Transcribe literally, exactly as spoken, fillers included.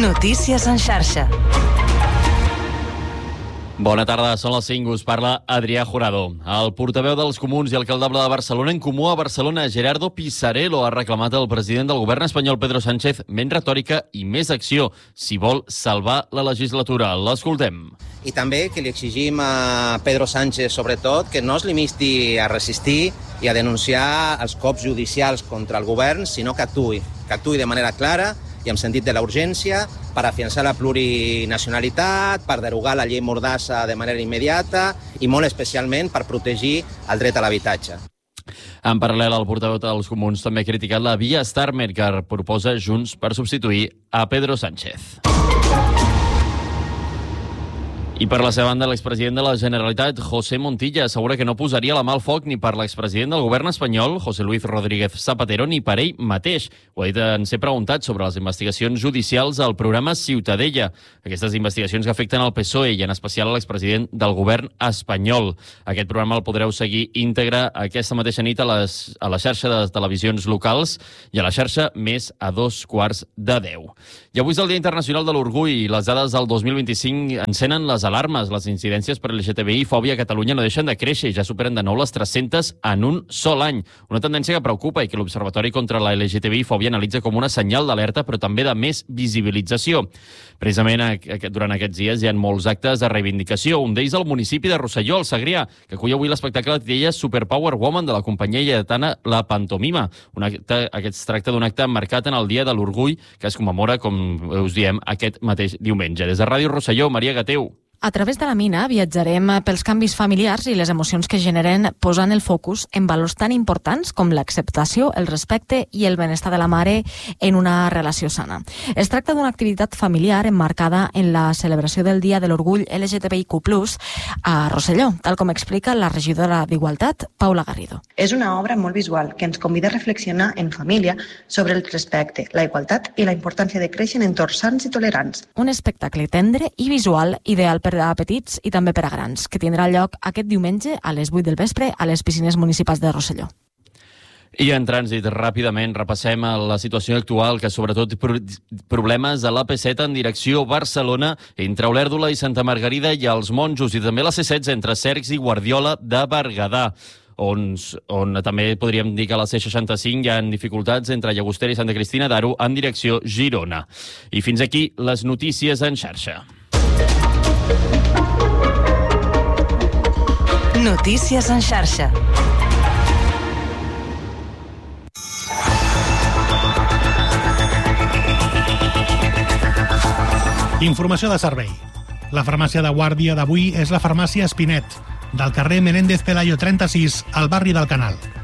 Notícies en xarxa. Bona tarda, són les cinc, us parla Adrià Jurado. El portaveu dels Comuns i alcaldable de Barcelona en Comú a Barcelona, Gerardo Pisarello, ha reclamat al president del govern espanyol, Pedro Sánchez, menys retòrica i més acció, si vol salvar la legislatura. L'escoltem. I també que li exigim a Pedro Sánchez, sobretot, que no es limiti a resistir i a denunciar els cops judicials contra el govern, sinó que actuï, que actuï de manera clara i amb sentit de la urgència per afiançar la plurinacionalitat, per derogar la llei Mordassa de manera immediata i molt especialment per protegir el dret a l'habitatge. En paral·lel, el portaveu dels Comuns també ha criticat la via Starmer que proposa Junts per substituir a Pedro Sánchez. I per la seva banda, l'expresident de la Generalitat, José Montilla, assegura que no posaria la mà al foc ni per l'expresident del govern espanyol, José Luis Rodríguez Zapatero, ni per ell mateix. Ho ha dit en ser preguntat sobre les investigacions judicials al programa Ciutadella. Aquestes investigacions que afecten al P S O E i en especial a l'expresident del govern espanyol. Aquest programa el podreu seguir íntegre aquesta mateixa nit a, les, a la xarxa de televisions locals i a la xarxa Més a dos quarts de deu. I avui és el Dia Internacional de l'Orgull i les dades del dos mil vint-i-cinc encenen les alarmes. Les incidències per L G T B I i fòbia a Catalunya no deixen de créixer i ja superen de nou les tres-centes en un sol any. Una tendència que preocupa i que l'Observatori contra la L G T B I i fòbia analitza com una senyal d'alerta, però també de més visibilització. Precisament durant aquests dies hi ha molts actes de reivindicació. Un d'ells al municipi de Rosselló, al Segrià, que acull avui l'espectacle de titella Superpower Woman de la companyia lleidatana La Pantomima. Un acte, aquest es tracta d'un acte marcat en el Dia de l'Orgull que es commemora, com us diem, aquest mateix diumenge. Des de Ràdio Rosselló, Maria Gateu. A través de la mina viatjarem pels canvis familiars i les emocions que generen posant el focus en valors tan importants com l'acceptació, el respecte i el benestar de la mare en una relació sana. Es tracta d'una activitat familiar emmarcada en la celebració del Dia de l'Orgull L G T B I Q plus, a Rosselló, tal com explica la regidora d'Igualtat, Paula Garrido. És una obra molt visual que ens convida a reflexionar en família sobre el respecte, la igualtat i la importància de créixer en entorns sants i tolerants. Un espectacle tendre i visual ideal per a petits i també per a grans, que tindrà lloc aquest diumenge a les vuit del vespre a les piscines municipals de Rosselló. I en trànsit, ràpidament, repassem la situació actual, que sobretot problemes a l'A P set en direcció Barcelona, entre Olèrdola i Santa Margarida i els Monjos, i també la C setze entre Cercs i Guardiola de Berguedà. On, on també podríem dir que a la C seixanta-cinc hi ha dificultats entre Llagostera i Santa Cristina d'Aro en direcció Girona. I fins aquí les notícies en xarxa. Notícies en xarxa. Informació de servei. La farmàcia de guàrdia d'avui és la farmàcia Espinet, del carrer Menéndez Pelayo trenta-sis, al barri del Canal.